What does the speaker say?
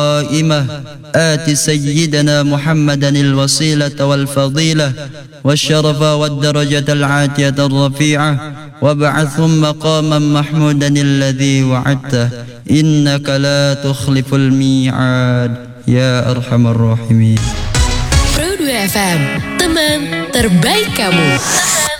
قائمة آت سيدنا محمدا الوسيلة والفضيلة والشرف والدرجة العاتية الرفيعة وابعثهم مقاما محمودا الذي وعدته إنك لا تخلف الميعاد يا أرحم الراحمين. Pro 2 FM, teman terbaik kamu.